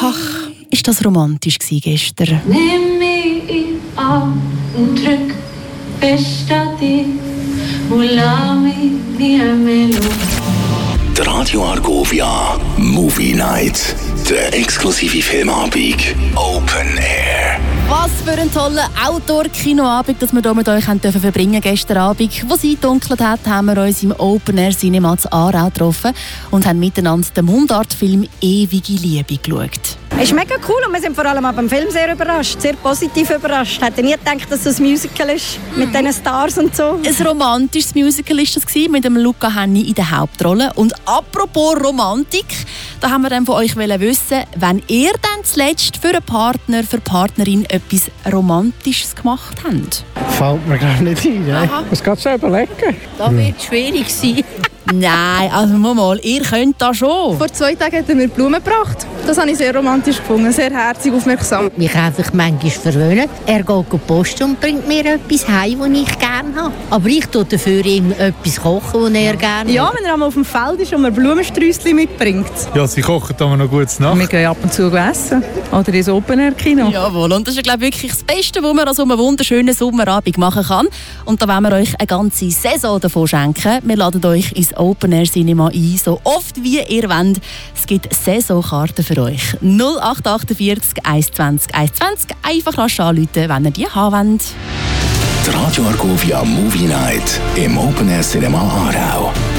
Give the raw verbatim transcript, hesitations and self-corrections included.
Ach, ist das romantisch gewesen gestern. Nimm mich in Arm und drück fest an dich und lass mich wie eine Melodie. Die Radio Argovia Movie Night. Der exklusive Filmabend Open Air. Was für ein toller Outdoor-Kinoabend, das wir hier mit euch verbringen durften gestern Abend. Wo es eingedunkelt hat, haben wir uns im Open Air Cinema zu Aarau getroffen und haben miteinander den Mundartfilm «Ewige Liebe» geschaut. Es ist mega cool und wir sind vor allem auch beim Film sehr überrascht, sehr positiv überrascht. Ich hätte nie gedacht, dass es ein Musical ist, mit diesen Stars und so. Ein romantisches Musical war das mit dem Luca Hänni in der Hauptrolle. Und apropos Romantik, da haben wir dann von euch wissen, wenn ihr dann zuletzt für einen Partner, für eine Partnerin etwas Romantisches gemacht habt. Fällt mir gar nicht ein. Ne? Was kannst du überlegen? Das wird schwierig sein. Nein, also mal, ihr könnt das schon. Vor zwei Tagen hat er mir Blumen gebracht. Das habe ich sehr romantisch gefunden, sehr herzig, aufmerksam. Mich einfach manchmal verwöhnen. Er geht Post und bringt mir etwas heim, das ich gerne habe. Aber ich tue dafür ihm etwas kochen, das er gerne Ja, hat. wenn er einmal auf dem Feld ist und mir Blumensträußchen mitbringt. Ja, sie kochen da noch gutes nach. Wir gehen ab und zu essen. Oder ins Open-Air-Kino. Jawohl, und das ist, glaube ich, wirklich das Beste, was man an so einem wunderschönen Sommerabend machen kann. Und da wollen wir euch eine ganze Saison davon schenken. Wir laden euch ins Open Air Cinema ein, so oft wie ihr wollt. Es gibt Saisonkarten für euch. null acht vier acht eins zwanzig eins zwanzig. Einfach rasch anrufen, wenn ihr die haben wollt. Die Radio Argovia Movie Night im Open Air Cinema Aarau.